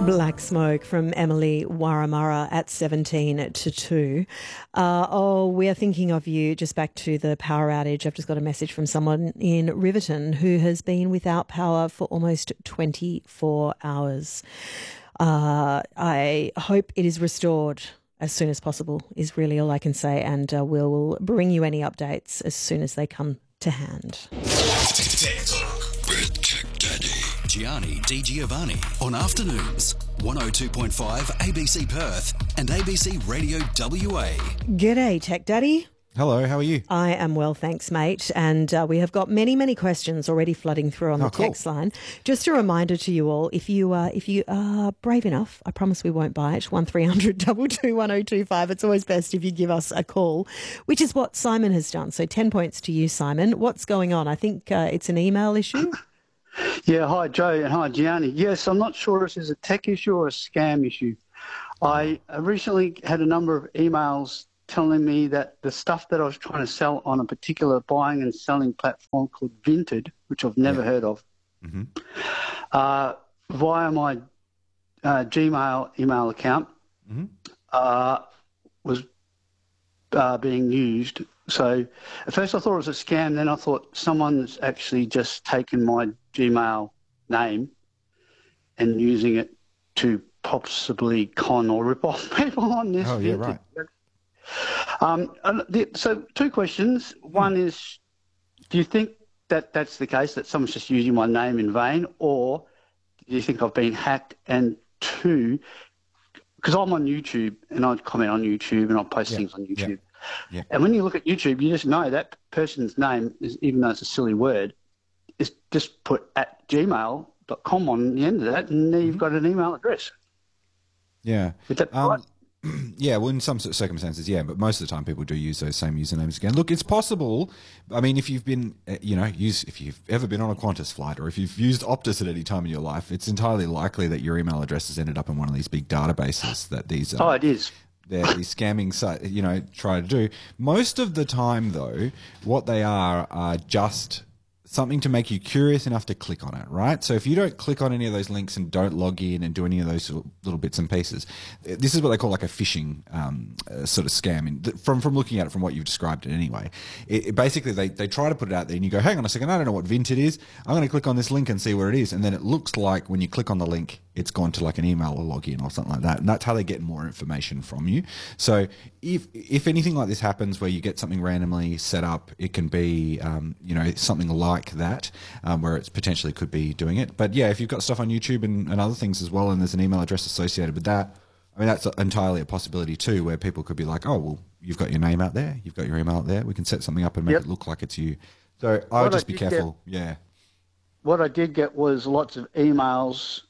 Black Smoke from Emily Warramurra at 17 to 2. We are thinking of you. Just back to the power outage. I've just got a message from someone in Riverton who has been without power for almost 24 hours. I hope it is restored as soon as possible is really all I can say, and we'll bring you any updates as soon as they come to hand. Gianni Di Giovanni on Afternoons, 102.5 ABC Perth and ABC Radio WA. G'day, Tech Daddy. Hello, how are you? I am well, thanks, mate. And we have got many questions already flooding through on the text line. Just a reminder to you all, if you are brave enough, I promise we won't bite, 1300 222 1025. It's always best if you give us a call, which is what Simon has done. So 10 points to you, Simon. What's going on? I think it's an email issue. Yeah, hi Joe and hi Gianni. Yes, I'm not sure if it's a tech issue or a scam issue. I recently had a number of emails telling me that the stuff that I was trying to sell on a particular buying and selling platform called Vinted, which I've never heard of, via my Gmail email account, was being used. So at first I thought it was a scam, then I thought someone's actually just taken my Gmail name and using it to possibly con or rip off people on this. Oh, yeah, right. So two questions. One is, do you think that that's the case, that someone's just using my name in vain, or do you think I've been hacked? And two, because I'm on YouTube and I comment on YouTube and I post things on YouTube. Yeah. And when you look at YouTube, you just know that person's name is, even though it's a silly word, is just put at gmail.com on the end of that, and then you've got an email address. Yeah. Is that right? Yeah, well, in some circumstances, yeah, but most of the time people do use those same usernames again. Look, it's possible. I mean, if you've been, if you've ever been on a Qantas flight or if you've used Optus at any time in your life, it's entirely likely that your email address has ended up in one of these big databases that these. It is. These scamming sites, try to do. Most of the time, though, what they are just something to make you curious enough to click on it, right? So if you don't click on any of those links and don't log in and do any of those little bits and pieces, this is what they call like a phishing sort of scam. And from looking at it, from what you've described it anyway, basically they try to put it out there and you go, hang on a second, I don't know what Vinted is. I'm going to click on this link and see where it is. And then it looks like when you click on the link, it's gone to like an email or login or something like that. And that's how they get more information from you. So if anything like this happens where you get something randomly set up, it can be, something like that, where it's potentially could be doing it. But yeah, if you've got stuff on YouTube and other things as well, and there's an email address associated with that, I mean, that's entirely a possibility too, where people could be like, oh, well, you've got your name out there, you've got your email out there, we can set something up and make it look like it's you. So I would just be careful. What I did get was lots of emails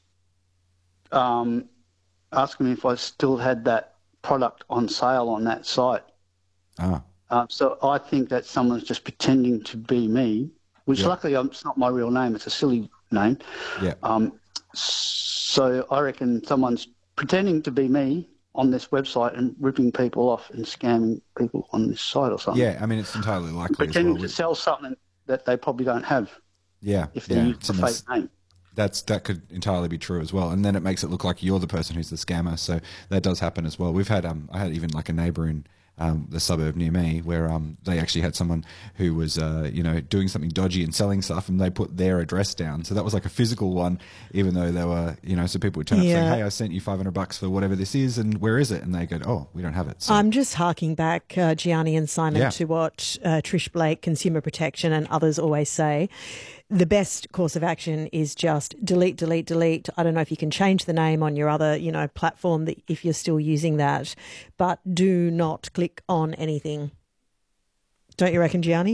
asking me if I still had that product on sale on that site. So I think that someone's just pretending to be me, which luckily it's not my real name. It's a silly name. Yeah. So I reckon someone's pretending to be me on this website and ripping people off and scamming people on this site or something. Yeah, I mean, it's entirely likely pretending to sell something that they probably don't have. Yeah. If they use a fake name. That could entirely be true as well, and then it makes it look like you're the person who's the scammer. So that does happen as well. We've had I had even like a neighbour in the suburb near me where they actually had someone who was doing something dodgy and selling stuff, and they put their address down. So that was like a physical one, even though they were so people would turn up saying, "Hey, I sent you $500 for whatever this is, and where is it?" And they go, "Oh, we don't have it." So, I'm just harking back, Gianni and Simon, to what Trish Blake, Consumer Protection, and others always say. The best course of action is just delete. I don't know if you can change the name on your other, platform that if you're still using that, but do not click on anything. Don't you reckon, Gianni?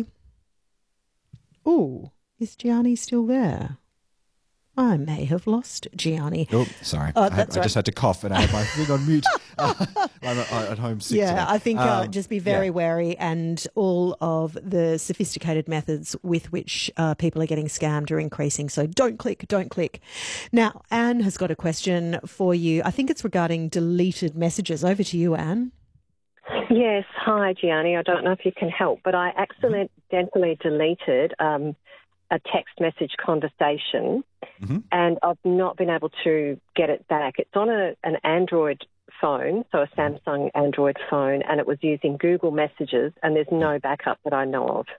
Ooh, is Gianni still there? I may have lost Gianni. Oh, sorry. I just had to cough and I had my thing on mute. I'm at home sick today. I think just be very wary, and all of the sophisticated methods with which people are getting scammed are increasing. So don't click. Now, Anne has got a question for you. I think it's regarding deleted messages. Over to you, Anne. Yes. Hi, Gianni. I don't know if you can help, but I accidentally deleted a text message conversation, and I've not been able to get it back. It's on an Android phone, so a Samsung Android phone, and it was using Google Messages, and there's no backup that I know of.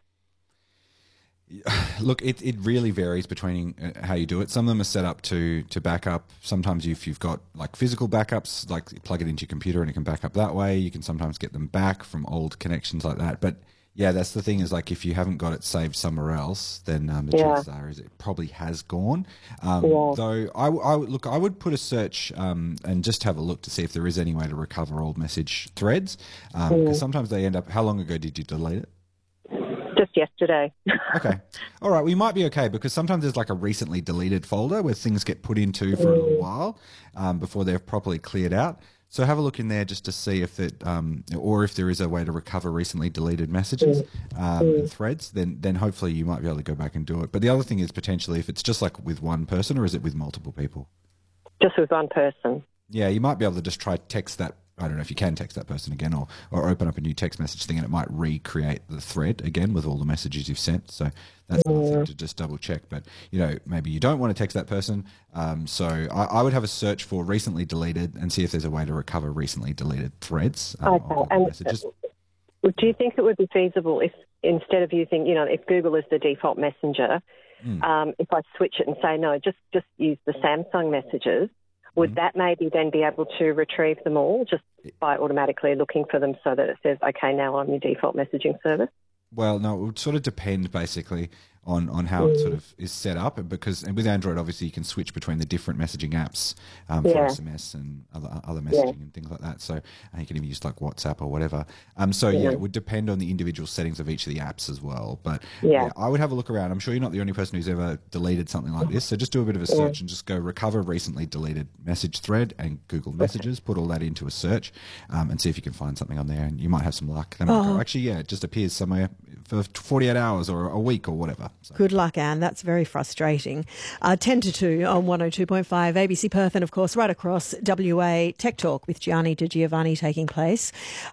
Look, it really varies between how you do it. Some of them are set up to back up. Sometimes if you've got like physical backups, like you plug it into your computer and it can back up that way. You can sometimes get them back from old connections like that. But yeah, that's the thing is like if you haven't got it saved somewhere else, then the chances are is it probably has gone. Though I would put a search and just have a look to see if there is any way to recover old message threads. Because sometimes they end up. How long ago did you delete it? Just yesterday. Okay. All right. We might be okay because sometimes there's like a recently deleted folder where things get put into for a little while before they're properly cleared out. So have a look in there just to see if it, or if there is a way to recover recently deleted messages and threads, then hopefully you might be able to go back and do it. But the other thing is potentially if it's just like with one person or is it with multiple people? Just with one person. Yeah, you might be able to just try text that. I don't know if you can text that person again or open up a new text message thing and it might recreate the thread again with all the messages you've sent. So that's another thing to just double check. But, you know, maybe you don't want to text that person. So I would have a search for recently deleted and see if there's a way to recover recently deleted threads. And messages. Do you think it would be feasible if instead of using, you know, if Google is the default messenger, if I switch it and say, no, just use the Samsung messages, would that maybe then be able to retrieve them all just by automatically looking for them so that it says, okay, now I'm your default messaging service? Well, no, it would sort of depend basically on how it sort of is set up because and with Android, obviously, you can switch between the different messaging apps for SMS and other messaging and things like that. So you can even use like WhatsApp or whatever. It would depend on the individual settings of each of the apps as well. But I would have a look around. I'm sure you're not the only person who's ever deleted something like this. So just do a bit of a search and just go recover recently deleted message thread and Google Messages, put all that into a search and see if you can find something on there. And you might have some luck. They might go, actually, it just appears somewhere for 48 hours or a week or whatever. So. Good luck, Anne. That's very frustrating. 10 to 2 on 102.5 ABC Perth and, of course, right across WA. Tech Talk with Gianni Di Giovanni taking place.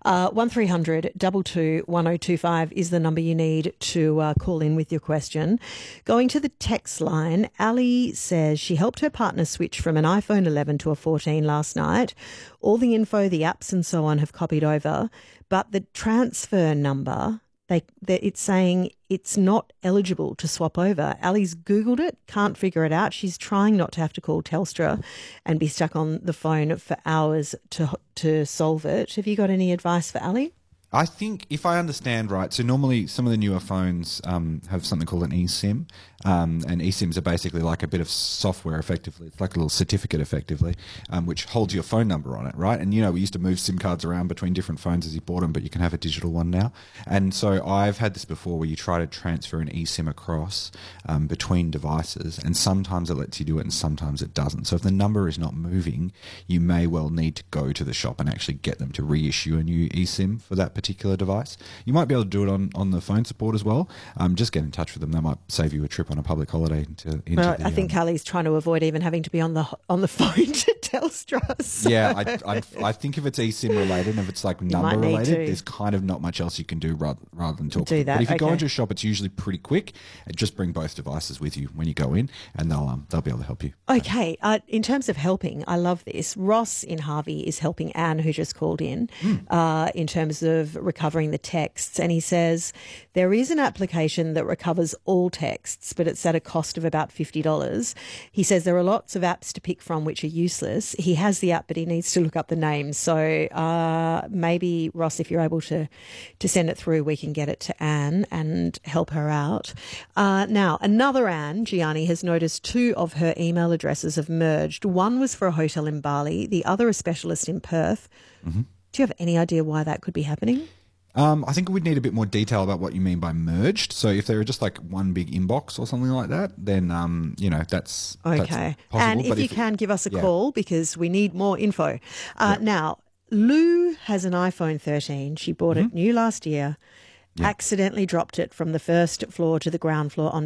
1300 22 1025 is the number you need to call in with your question. Going to the text line, Ali says she helped her partner switch from an iPhone 11 to a 14 last night. All the info, the apps and so on have copied over, but the transfer number... it's saying it's not eligible to swap over. Ali's Googled it, can't figure it out. She's trying not to have to call Telstra and be stuck on the phone for hours to solve it. Have you got any advice for Ali? I think if I understand right, so normally some of the newer phones have something called an eSIM, and eSIMs are basically like a bit of software effectively. It's like a little certificate effectively, which holds your phone number on it, right? And, you know, we used to move SIM cards around between different phones as you bought them, but you can have a digital one now. And so I've had this before where you try to transfer an eSIM across between devices, and sometimes it lets you do it and sometimes it doesn't. So if the number is not moving, you may well need to go to the shop and actually get them to reissue a new eSIM for that particular device. You might be able to do it on the phone support as well. Just get in touch with them. They might save you a trip on a public holiday. I think Ali's trying to avoid even having to be on the phone to Telstra. So. Yeah, I think if it's eSIM related and if it's like number related, there's kind of not much else you can do rather than talk. Do that. But if you go into a shop, it's usually pretty quick. Just bring both devices with you when you go in, and they'll be able to help you. Okay. In terms of helping, I love this. Ross in Harvey is helping Anne, who just called in terms of recovering the texts, and he says there is an application that recovers all texts, but it's at a cost of about $50. He says there are lots of apps to pick from which are useless. He has the app, but he needs to look up the names. So maybe, Ross, if you're able to send it through, we can get it to Anne and help her out. Now, another Anne, Gianni, has noticed two of her email addresses have merged. One was for a hotel in Bali, the other a specialist in Perth. Mm-hmm. Do you have any idea why that could be happening? I think we'd need a bit more detail about what you mean by merged. So if they were just like one big inbox or something like that, then, that's okay. That's possible. And if you can, give us a call because we need more info. Now, Lou has an iPhone 13. She bought it new last year, accidentally dropped it from the first floor to the ground floor on